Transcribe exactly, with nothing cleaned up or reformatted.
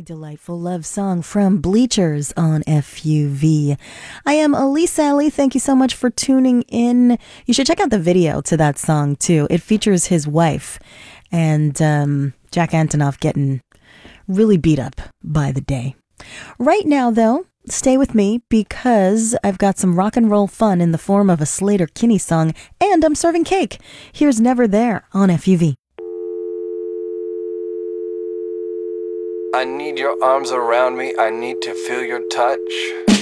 Delightful love song from Bleachers on F U V. I am Elise Alley. Thank you so much for tuning in. You should check out the video to that song too. It features his wife and um, Jack Antonoff getting really beat up by the day. Right now, though, stay with me because I've got some rock and roll fun in the form of a Slater Kinney song, and I'm serving cake. Here's Never There on F U V. I need your arms around me, I need to feel your touch.